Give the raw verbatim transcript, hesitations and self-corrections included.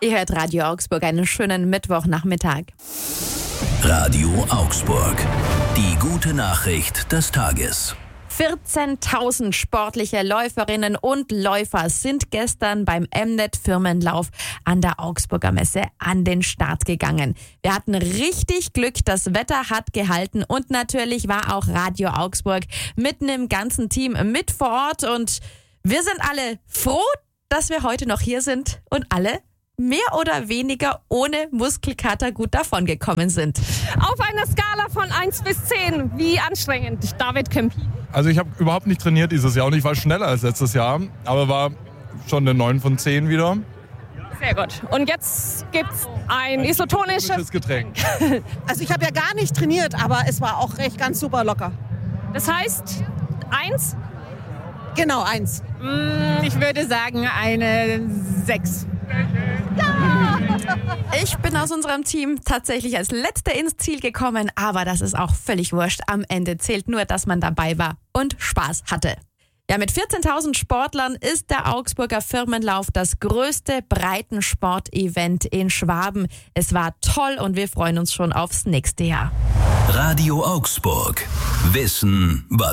Ihr hört Radio Augsburg, einen schönen Mittwochnachmittag. Radio Augsburg, die gute Nachricht des Tages. vierzehntausend sportliche Läuferinnen und Läufer sind gestern beim M-Net Firmenlauf an der Augsburger Messe an den Start gegangen. Wir hatten richtig Glück, das Wetter hat gehalten und natürlich war auch Radio Augsburg mitten im ganzen Team mit vor Ort und wir sind alle froh, dass wir heute noch hier sind und alle mehr oder weniger ohne Muskelkater gut davon gekommen sind. Auf einer Skala von eins bis zehn, wie anstrengend, David Kempin? Also ich habe überhaupt nicht trainiert dieses Jahr und ich war schneller als letztes Jahr, aber war schon eine neun von zehn wieder. Sehr gut. Und jetzt gibt's ein, ein isotonisches, isotonisches Getränk. Also ich habe ja gar nicht trainiert, aber es war auch echt ganz super locker. Das heißt, eins? Genau, eins. Ich würde sagen eine sechs. Ja! Ich bin aus unserem Team tatsächlich als Letzter ins Ziel gekommen, aber das ist auch völlig wurscht. Am Ende zählt nur, dass man dabei war und Spaß hatte. Ja, mit vierzehntausend Sportlern ist der Augsburger Firmenlauf das größte Breitensport-Event in Schwaben. Es war toll und wir freuen uns schon aufs nächste Jahr. Radio Augsburg. Wissen, was